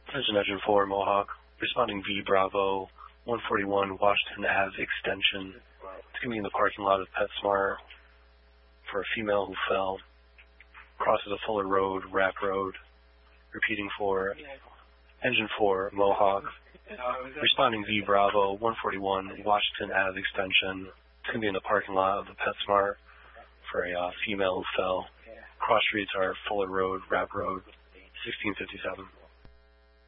Engine 4, Mohawk. Responding V Bravo, 141 Washington Ave Extension. It's going to be in the parking lot of PetSmart for a female who fell. Crosses a Fuller Road, Rapp Road. Repeating for Engine 4, Mohawk. Responding V Bravo, 141 Washington Ave Extension. It's going to be in the parking lot of the PetSmart for a female who fell. Cross streets are Fuller Road, Rapp Road, 1657.